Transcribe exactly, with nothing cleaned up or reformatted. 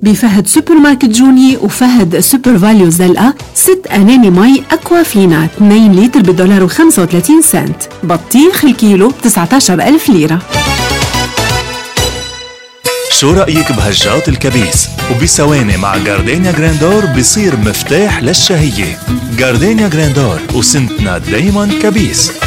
بفهد سوبر ماركت جوني وفهد سوبر فاليو زلقة. ست أناني مي أكوافينا اثنين لتر بدولار وخمسة وثلاثين سنت. بطيخ الكيلو تسعة عشر ألف ليرة. شو رأيك بهجات الكبيس؟ وبثواني مع جاردينيا جراندور بصير مفتاح للشهية. جاردينيا جراندور وسنتنا دايما كبيس.